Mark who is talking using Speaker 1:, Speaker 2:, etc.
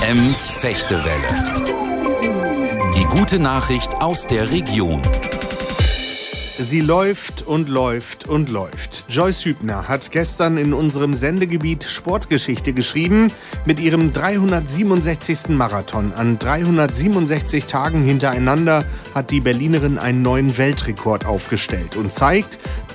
Speaker 1: Ems Fechtewelle. Die gute Nachricht aus der Region.
Speaker 2: Sie läuft und läuft und läuft. Joyce Hübner hat gestern in unserem Sendegebiet Sportgeschichte geschrieben. Mit ihrem 367. Marathon an 367 Tagen hintereinander hat die Berlinerin einen neuen Weltrekord aufgestellt und zeigt,